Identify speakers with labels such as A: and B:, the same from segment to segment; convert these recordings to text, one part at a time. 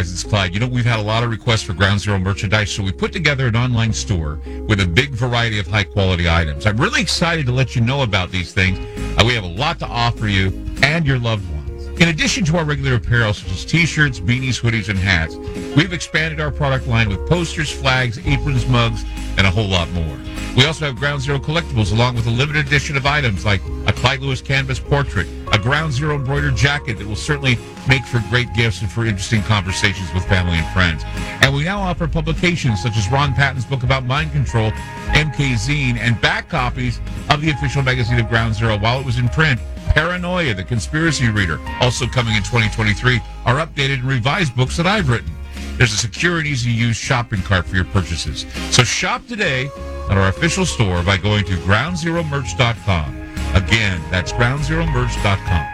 A: guys. It's Clyde. You know, we've had a lot of requests for Ground Zero merchandise, so we put together an online store with a big variety of high-quality items. I'm really excited to let you know about these things. We have a lot to offer you and your loved ones. In addition to our regular apparel, such as T-shirts, beanies, hoodies, and hats, we've expanded our product line with posters, flags, aprons, mugs, and a whole lot more. We also have Ground Zero collectibles, along with a limited edition of items like a Clyde Lewis canvas portrait, a Ground Zero embroidered jacket that will certainly make for great gifts and for interesting conversations with family and friends. And we now offer publications such as Ron Patton's book about mind control, MK Zine, and back copies of the official magazine of Ground Zero while it was in print. Paranoia, the Conspiracy Reader, also coming in 2023, are updated and revised books that I've written. There's a secure and easy-to-use shopping cart for your purchases. So shop today at our official store by going to groundzeromerch.com. Again, that's groundzeromerch.com.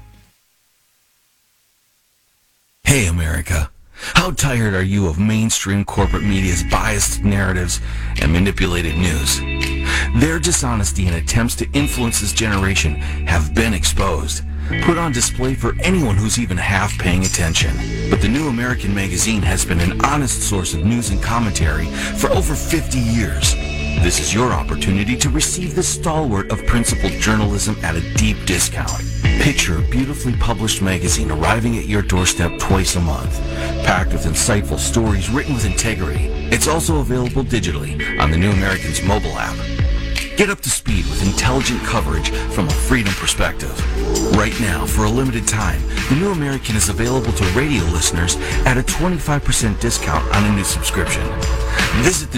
B: Hey, America. How tired are you of mainstream corporate media's biased narratives and manipulated news? Their dishonesty and attempts to influence this generation have been exposed, put on display for anyone who's even half paying attention. But the New American Magazine has been an honest source of news and commentary for over 50 years. This is your opportunity to receive the stalwart of principled journalism at a deep discount. Picture a beautifully published magazine arriving at your doorstep twice a month, packed with insightful stories written with integrity. It's also available digitally on the New American's mobile app. Get up to speed with intelligent coverage from a freedom perspective. Right now, for a limited time, the New American is available to radio listeners at a 25% discount on a new subscription. Visit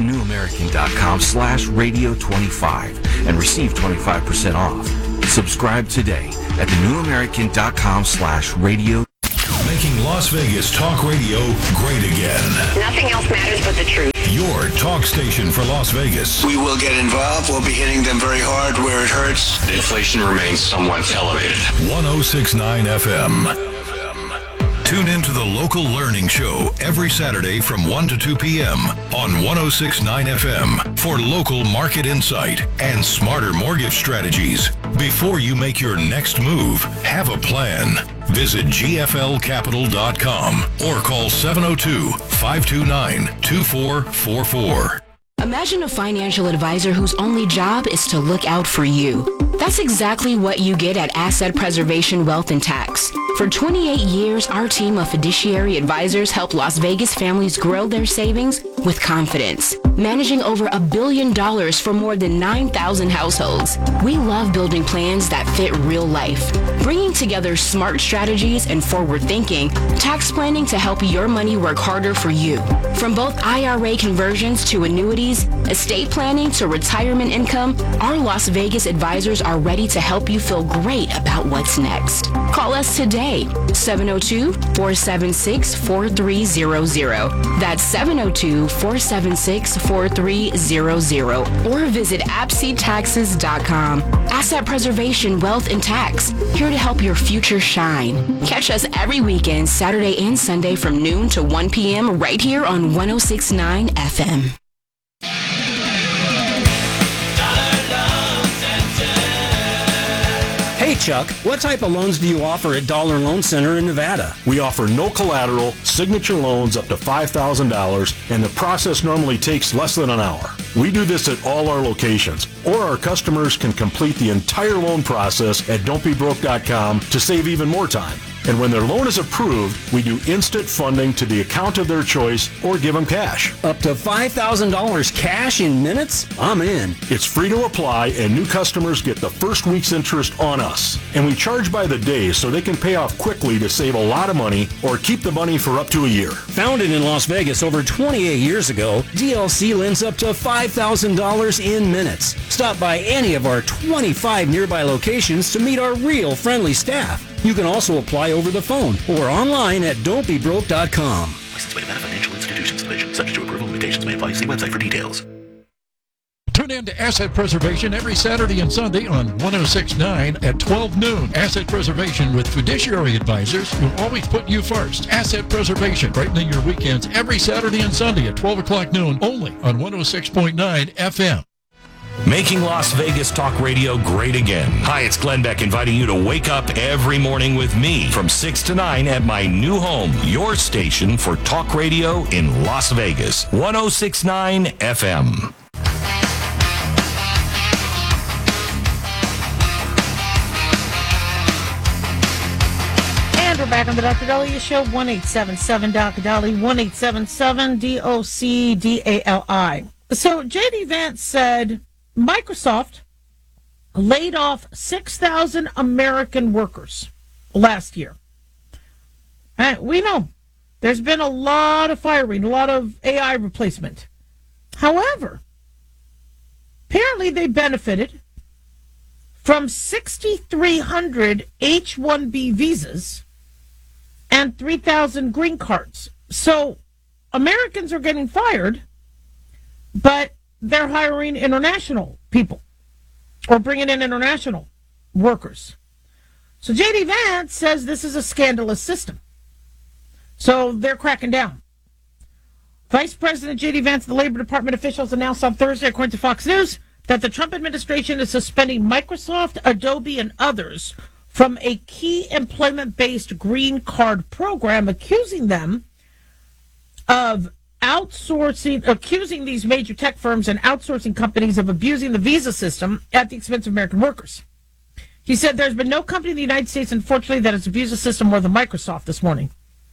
B: thenewamerican.com/radio25 and receive 25% off. Subscribe today at thenewamerican.com/radio.
C: Making Las Vegas talk radio great again.
D: Nothing else matters but the truth.
C: Your talk station for Las Vegas.
E: We will get involved. We'll be hitting them very hard where it hurts.
F: The inflation remains somewhat elevated.
C: 106.9 FM. Tune into the local learning show every Saturday from 1 to 2 p.m. on 106.9 FM for local market insight and smarter mortgage strategies. Before you make your next move, have a plan. Visit gflcapital.com or call 702-529-2444.
G: Imagine a financial advisor whose only job is to look out for you. That's exactly what you get at Asset Preservation Wealth and Tax. For 28 years, our team of fiduciary advisors help Las Vegas families grow their savings with confidence, managing over $1 billion for more than 9,000 households. We love building plans that fit real life, bringing together smart strategies and forward thinking, tax planning to help your money work harder for you. From both IRA conversions to annuities, estate planning to retirement income, our Las Vegas advisors are ready to help you feel great about what's next. Call us today, 702-476-4300. That's 702-476-4300. Or visit AppSeedTaxes.com. Asset Preservation Wealth and Tax, here to help your future shine. Catch us every weekend, Saturday and Sunday from noon to 1 p.m. right here on 106.9 FM.
H: Hey Chuck, what type of loans do you offer at Dollar Loan Center in Nevada?
I: We offer no collateral, signature loans up to $5,000, and the process normally takes less than an hour. We do this at all our locations, or our customers can complete the entire loan process at don'tbebroke.com to save even more time. And when their loan is approved, we do instant funding to the account of their choice or give them cash.
H: Up to $5,000 cash in minutes? I'm in.
I: It's free to apply, and new customers get the first week's interest on us. And we charge by the day so they can pay off quickly to save a lot of money or keep the money for up to a year.
H: Founded in Las Vegas over 28 years ago, DLC lends up to $5,000 in minutes. Stop by any of our 25 nearby locations to meet our real friendly staff. You can also apply over the phone or online at don'tbebroke.com.
J: Licensed by Nevada Financial Institutions Division. Subject to approval. Limitations may apply. See website for details.
K: Tune in to Asset Preservation every Saturday and Sunday on 106.9 at 12 noon. Asset Preservation with fiduciary advisors who always put you first. Asset Preservation, brightening your weekends every Saturday and Sunday at 12 o'clock noon only on 106.9 FM.
L: Making Las Vegas Talk Radio great again. Hi, it's Glenn Beck inviting you to wake up every morning with me from 6 to 9 at my new home, your station for talk radio in Las Vegas, 106.9 FM.
M: And we're back on the Dr. Daliah Show, 1-877 Dr. Dali, 1-877 DOCDALI. So J.D. Vance said Microsoft laid off 6,000 American workers last year. And we know there's been a lot of firing, a lot of AI replacement. However, apparently they benefited from 6,300 H-1B visas and 3,000 green cards. So Americans are getting fired, but they're hiring international people or bringing in international workers. So J.D. Vance says this is a scandalous system. So they're cracking down. Vice President J.D. Vance, the Labor Department officials announced on Thursday, according to Fox News, that the Trump administration is suspending Microsoft, Adobe, and others from a key employment-based green card program, accusing them of accusing these major tech firms and outsourcing companies of abusing the visa system at the expense of American workers. He said there's been no company in the United States, unfortunately, that has abused the system more than Microsoft this morning.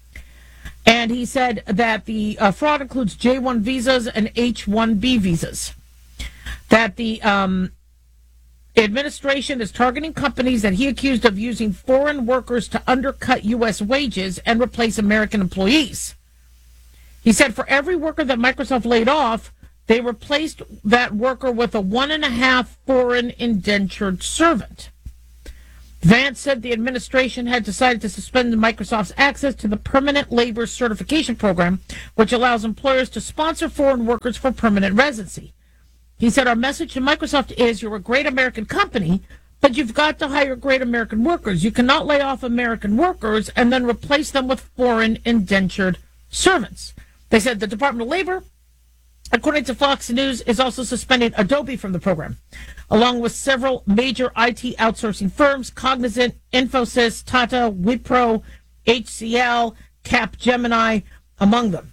M: And he said that the fraud includes J-1 visas and H-1B visas. That the administration is targeting companies that he accused of using foreign workers to undercut U.S. wages and replace American employees. He said for every worker that Microsoft laid off, they replaced that worker with a 1.5 foreign indentured servant. Vance said the administration had decided to suspend Microsoft's access to the Permanent Labor Certification Program, which allows employers to sponsor foreign workers for permanent residency. He said, our message to Microsoft is you're a great American company, but you've got to hire great American workers. You cannot lay off American workers and then replace them with foreign indentured servants. They said the Department of Labor, according to Fox News, is also suspending Adobe from the program, along with several major IT outsourcing firms, Cognizant, Infosys, Tata, Wipro, HCL, Capgemini, among them.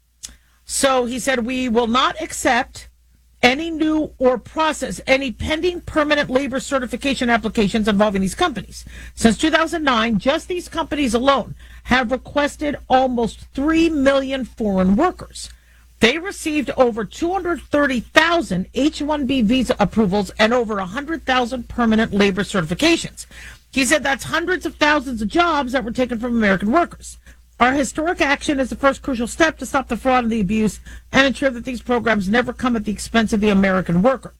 M: So he said, we will not accept any new or process any pending permanent labor certification applications involving these companies. Since 2009, just these companies alone have requested almost 3 million foreign workers. They received over 230,000 H-1B visa approvals and over 100,000 permanent labor certifications. He said that's hundreds of thousands of jobs that were taken from American workers. Our historic action is the first crucial step to stop the fraud and the abuse and ensure that these programs never come at the expense of the American worker.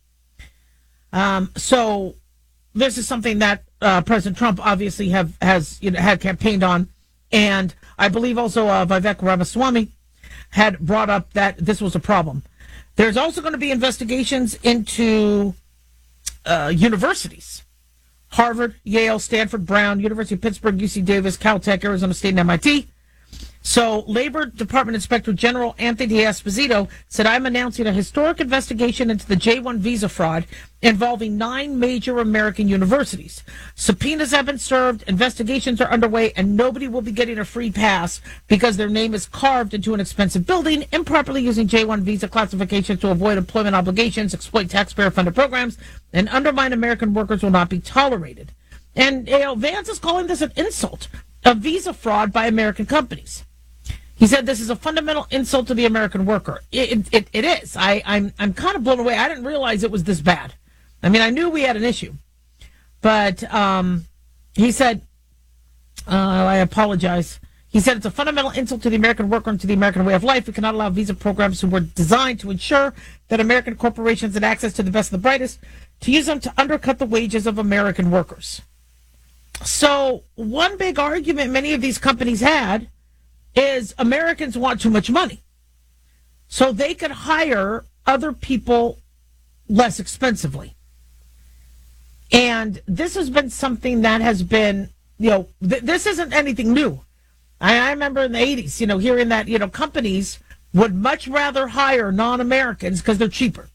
M: So this is something that President Trump obviously had campaigned on, and I believe also Vivek Ramaswamy had brought up that this was a problem. There's also going to be investigations into universities. Harvard, Yale, Stanford, Brown, University of Pittsburgh, UC Davis, Caltech, Arizona State, and MIT. So Labor Department Inspector General Anthony Esposito said, I'm announcing a historic investigation into the J-1 visa fraud involving 9 major American universities. Subpoenas have been served, investigations are underway, and nobody will be getting a free pass because their name is carved into an expensive building, improperly using J-1 visa classifications to avoid employment obligations, exploit taxpayer-funded programs, and undermine American workers will not be tolerated. And Vance is calling this an insult of visa fraud by American companies. He said this is a fundamental insult to the American worker. It is. I'm kind of blown away. I didn't realize it was this bad. I mean, I knew we had an issue. But he said, I apologize. He said it's a fundamental insult to the American worker and to the American way of life. We cannot allow visa programs who were designed to ensure that American corporations had access to the best of the brightest to use them to undercut the wages of American workers. So one big argument many of these companies had is Americans want too much money. So they could hire other people less expensively. And this has been something that has been, this isn't anything new. I remember in the 80s, hearing that, companies would much rather hire non-Americans because they're cheaper.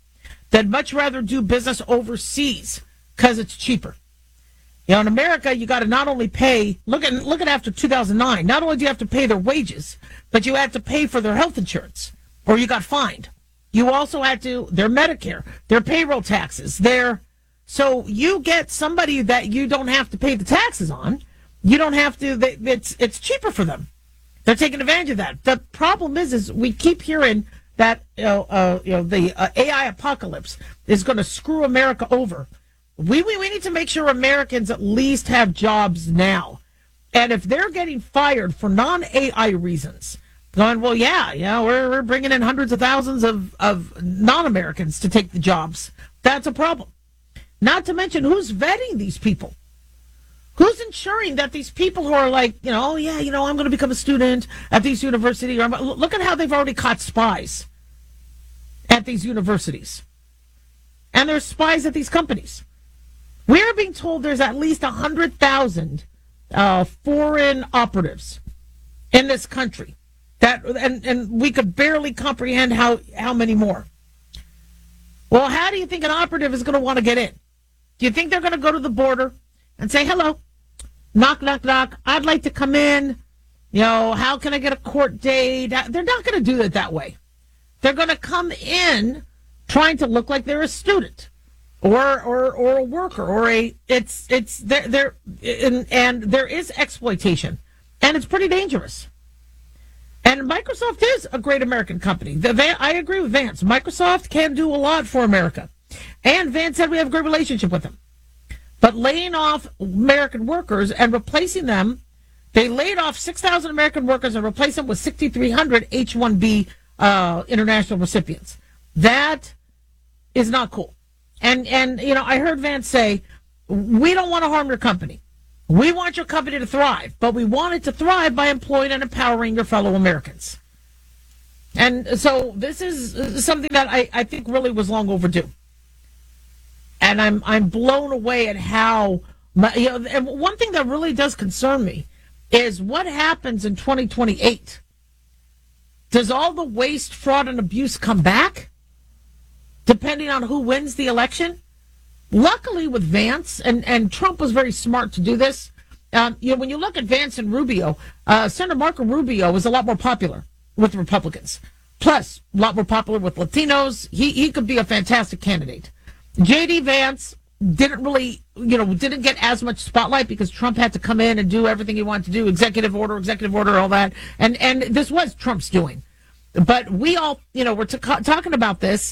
M: They'd much rather do business overseas because it's cheaper. You know, in America, you got to not only pay, look at after 2009, not only do you have to pay their wages, but you had to pay for their health insurance, or you got fined. You also had to, their Medicare, their payroll taxes, so you get somebody that you don't have to pay the taxes on. You don't have to, it's cheaper for them. They're taking advantage of that. The problem is we keep hearing that, the AI apocalypse is going to screw America over. We need to make sure Americans at least have jobs now. And if they're getting fired for non-AI reasons, going, well, we're bringing in hundreds of thousands of non-Americans to take the jobs. That's a problem. Not to mention, who's vetting these people? Who's ensuring that these people who are like, I'm going to become a student at these universities. Look at how they've already caught spies at these universities. And there's spies at these companies. We are being told there's at least 100,000 foreign operatives in this country. And we could barely comprehend how many more. Well, how do you think an operative is going to want to get in? Do you think they're going to go to the border and say, hello, knock, knock, knock, I'd like to come in, how can I get a court date? They're not going to do it that way. They're going to come in trying to look like they're a student or a worker and there is exploitation, and it's pretty dangerous. And Microsoft is a great American company. I agree with Vance. Microsoft can do a lot for America. And Vance said we have a great relationship with them. But laying off American workers and replacing them, they laid off 6,000 American workers and replaced them with 6,300 H-1B international recipients. That is not cool. And I heard Vance say, we don't want to harm your company. We want your company to thrive, but we want it to thrive by employing and empowering your fellow Americans. And so this is something that I think really was long overdue. And I'm blown away at how, and one thing that really does concern me is what happens in 2028. Does all the waste, fraud, and abuse come back? Depending on who wins the election? Luckily with Vance, and Trump was very smart to do this, when you look at Vance and Rubio, Senator Marco Rubio is a lot more popular with Republicans. Plus, a lot more popular with Latinos. He could be a fantastic candidate. J.D. Vance didn't really, didn't get as much spotlight because Trump had to come in and do everything he wanted to do, executive order, all that. And this was Trump's doing. But we all, we're talking about this,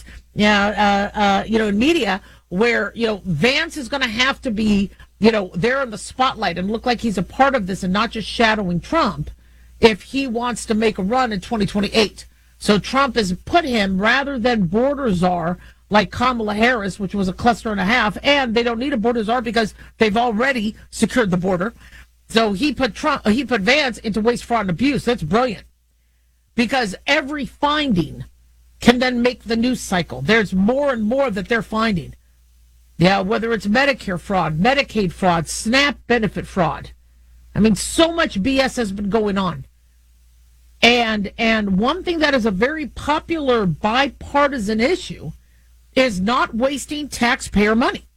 M: in media where, Vance is going to have to be, there in the spotlight and look like he's a part of this and not just shadowing Trump if he wants to make a run in 2028. So Trump has put him, rather than border czar like Kamala Harris, which was a cluster and a half, and they don't need a border czar because they've already secured the border. So he put Vance into waste, fraud, and abuse. That's brilliant. Because every finding can then make the news cycle. There's more and more that they're finding. Yeah, whether it's Medicare fraud, Medicaid fraud, SNAP benefit fraud. I mean, so much BS has been going on. And one thing that is a very popular bipartisan issue is not wasting taxpayer money.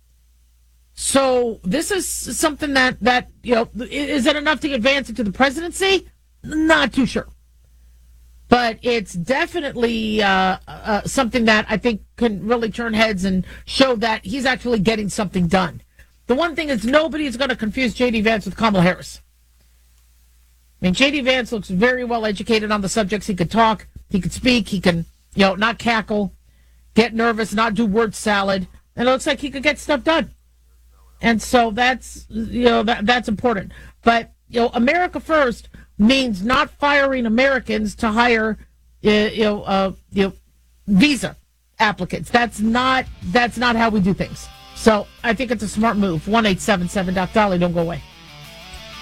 M: So this is something that is it enough to advance into the presidency? Not too sure. But it's definitely something that I think can really turn heads and show that he's actually getting something done. The one thing is nobody is going to confuse J.D. Vance with Kamala Harris. I mean, J.D. Vance looks very well educated on the subjects. He could talk, he could speak, he can, not cackle, get nervous, not do word salad. And it looks like he could get stuff done. And so that's, that's important. But, America first means not firing Americans to hire, visa applicants. That's not how we do things. So I think it's a smart move. 1-877-Doc Dolly. Don't go away.